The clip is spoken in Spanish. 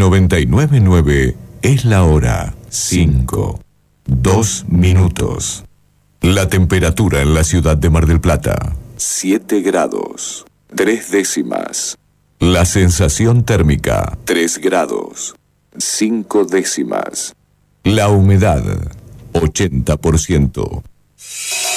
99.9 es la hora 5, 2 minutos. La temperatura en la ciudad de Mar del Plata, 7 grados, 3 décimas. La sensación térmica, 3 grados, 5 décimas. La humedad, 80%.